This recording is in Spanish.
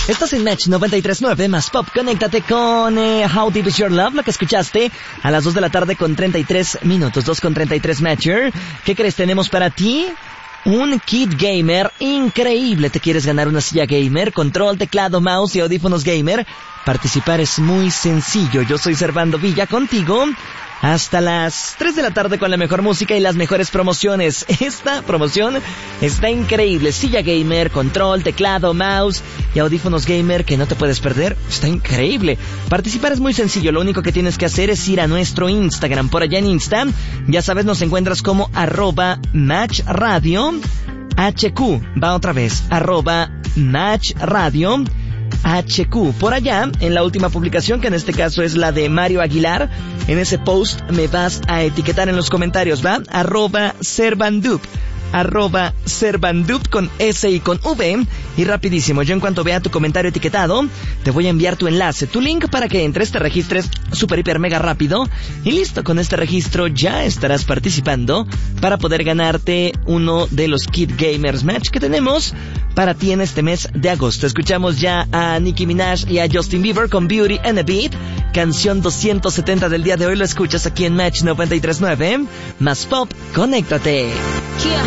Estás en Match 93.9 más Pop. Conéctate con How Deep Is Your Love, lo que escuchaste a las 2 de la tarde con 33 minutos, 2 con 33 Matcher. ¿Qué crees? Tenemos para ti un kit gamer increíble. ¿Te quieres ganar una silla gamer, control, teclado, mouse y audífonos gamer? Participar es muy sencillo. Yo soy Servando Villa contigo hasta las 3 de la tarde con la mejor música y las mejores promociones. Esta promoción está increíble. Silla gamer, control, teclado, mouse y audífonos gamer que no te puedes perder. Está increíble. Participar es muy sencillo. Lo único que tienes que hacer es ir a nuestro Instagram. Por allá en Insta, ya sabes, nos encuentras como @matchradio HQ. Va otra vez, @matchradio HQ. Por allá, en la última publicación, que en este caso es la de Mario Aguilar, en ese post me vas a etiquetar en los comentarios, ¿va? @Servandup con S y con V. Y rapidísimo, yo en cuanto vea tu comentario etiquetado, te voy a enviar tu enlace, tu link para que entres, te registres super hiper mega rápido. Y listo, con este registro ya estarás participando para poder ganarte uno de los Kid Gamers Match que tenemos para ti en este mes de agosto. Escuchamos ya a Nicki Minaj y a Justin Bieber con Beauty and a Beat, canción 270 del día de hoy. Lo escuchas aquí en Match 93.9 más Pop. Conéctate. Yeah.